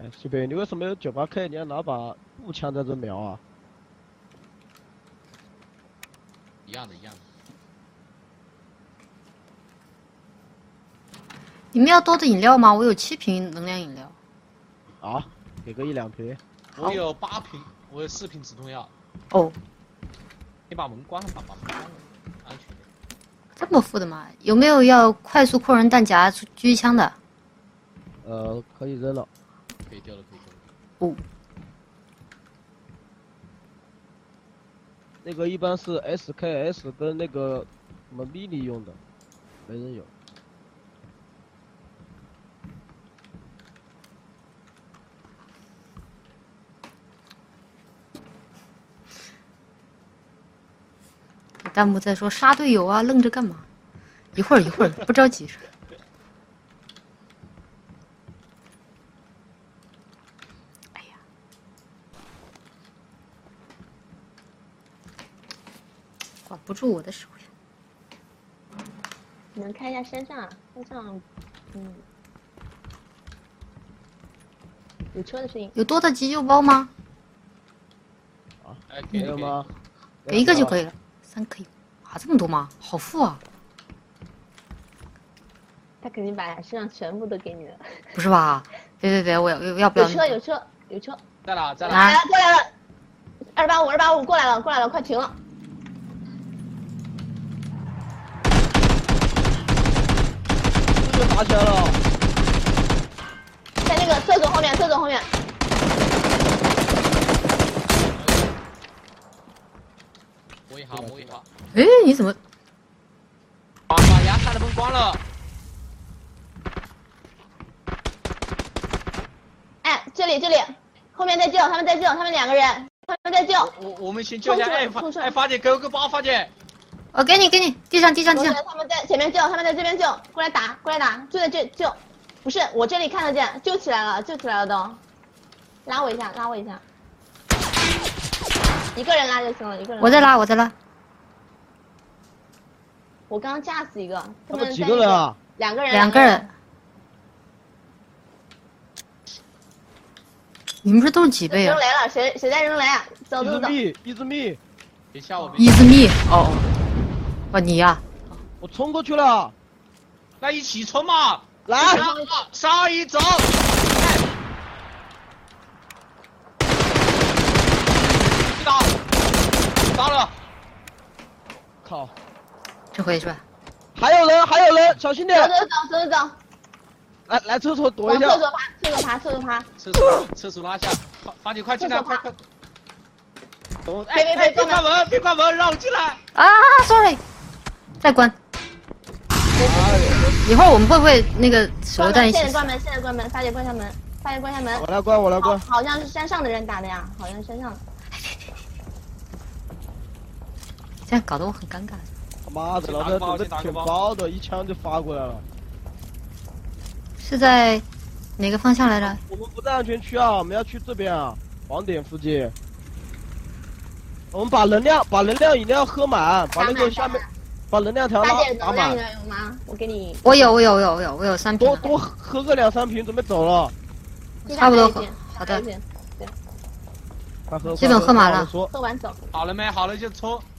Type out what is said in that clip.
随便，你为什么有98K？你要拿把步枪在这瞄啊？ 一样的，一样的。 你们要多的饮料吗？我有7瓶能量饮料。 啊，给个1、2瓶。 我有8瓶，我有4瓶止痛药。 哦， 你把门关了，把门关了，安全点。 这么富的吗？有没有要快速扩人弹夹狙击枪的？ 可以扔了。 可以丢了，可以丢了。 哦， 那个一般是 SKS 跟那个什么 mini 用的，没人有。 弹幕在说杀队友啊，愣着干嘛？一会儿，不着急。哎呀，管不住我的手呀！ 你能看一下山上，山上，有车的声音。 有多的急救包吗？ 啊， 哎， 没有吗？ 给一个就可以了，3可以。啊，这么多吗？好富啊！ 他肯定把身上全部都给你了。 不是吧？别，我要不要？ 有车。 在哪？在哪？ 来了，过来了。285过来了，快停了。 这就打起来了。 在那个厕所后面。 摸一下。 哎，你怎么？ 把阳台的门关了。 哎，这里，后面在救，他们2个人，他们在救。 我们先救一下。哎，发姐，给我个包，发姐。 我给你，地上。 他们在前面救，他们在这边救，过来打，就在这救。不是，我这里看得见，救起来了都。拉我一下。一个人拉就行了，一个人。 我在拉。 我刚架死一个。 他们几个人啊 ？2个人。 2个人。你们这都是几倍啊？ 扔雷了，谁在扔雷啊？走。 一只蜜。 别吓我。 一只蜜。哦，你呀。 我冲过去了。 那一起冲嘛！ 来， 上一走。到了。 靠！ 这回是吧？ 还有人，小心点。 走。 来厕所躲一下。 厕所爬。 厕所拉下。发姐快进来，快！别关门，让我进来。 啊 ，sorry， 再关。一会儿我们会不会那个手榴弹一起？ 现在关门，发姐关下门。 我来关。 好像是山上的人打的呀，好像是山上的。 这样搞得我很尴尬。 他妈的，老子准备挺包的，一枪就发过来了。 是在哪个方向来着？ 我们不在安全区啊，我们要去这边啊，网点附近。我们把能量饮料喝满，把那个下面把能量条打满。 能量饮料有吗？我给你。 我有3瓶。 多喝个2、3瓶，准备走了。 差不多喝。好的。 快喝。 基本喝满了。 喝完走。 好了没？好了就冲。